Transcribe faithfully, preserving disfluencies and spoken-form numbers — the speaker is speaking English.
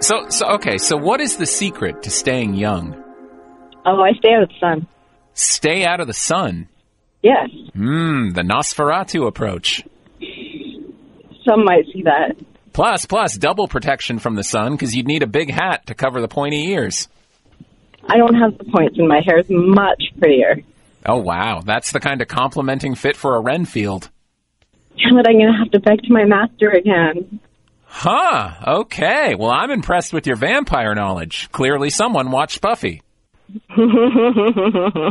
So, so okay, so what is the secret to staying young? Oh, I stay out of the sun. Stay out of the sun? Yes. Mmm, the Nosferatu approach. Some might see that. Plus, plus, double protection from the sun, because you'd need a big hat to cover the pointy ears. I don't have the points, and my hair is much prettier. Oh, wow. That's the kind of complimenting fit for a Renfield. Damn it, I'm going to have to beg to my master again. Huh, okay. Well, I'm impressed with your vampire knowledge. Clearly someone watched Buffy.